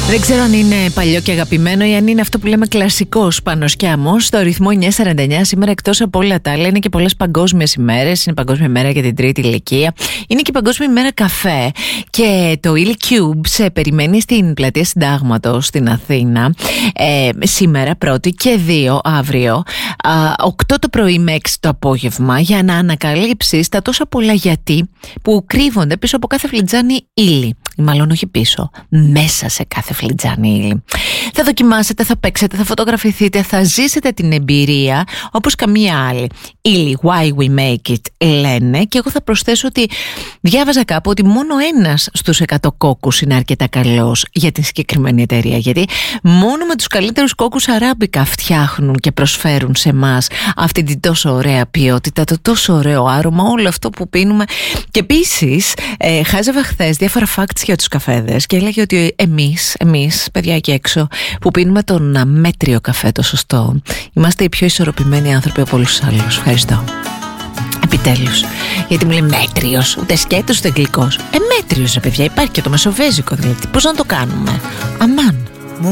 Δεν ξέρω αν είναι παλιό και αγαπημένο ή αν είναι αυτό που λέμε κλασικός Πανοσκιάμος. Στο ρυθμό 949 σήμερα, εκτός από όλα τα άλλα, είναι και πολλές παγκόσμιες ημέρες. Είναι Παγκόσμια μέρα για την τρίτη ηλικία. Είναι και Παγκόσμια μέρα καφέ. Και το Il Cube σε περιμένει στην πλατεία Συντάγματος στην Αθήνα. Σήμερα 1η και 2 αύριο, 8 το πρωί με 6 το απόγευμα, για να ανακαλύψεις τα τόσα πολλά γιατί που κρύβονται πίσω από κάθε φλιτζάνι ύλη. Ή μάλλον όχι πίσω, μέσα σε κάθε φλιτζάνι ύλη. Θα δοκιμάσετε, θα παίξετε, θα φωτογραφηθείτε, θα ζήσετε την εμπειρία όπως καμία άλλη. Ύλη, why we make it, λένε, και εγώ θα προσθέσω ότι διάβαζα κάπου ότι μόνο 1 στους 100 κόκκους είναι αρκετά καλός για την συγκεκριμένη εταιρεία. Γιατί μόνο με τους καλύτερους κόκκους αράμπικα φτιάχνουν και προσφέρουν σε εμάς αυτή την τόσο ωραία ποιότητα, το τόσο ωραίο άρωμα, όλο αυτό που πίνουμε. Και επίσης, χάζευα χθες διάφορα facts για τους καφέδες και έλεγε ότι εμείς, παιδιά εκεί έξω, που πίνουμε τον μέτριο καφέ, το σωστό, είμαστε οι πιο ισορροπημένοι άνθρωποι από όλους τους άλλους. Ευχαριστώ. Επιτέλους. Γιατί μου λέει μέτριος, ούτε σκέτος ούτε γλυκός. Μέτριος, παιδιά, υπάρχει και το μεσοβέζικο, δηλαδή. Πώς να το κάνουμε? Αμάν.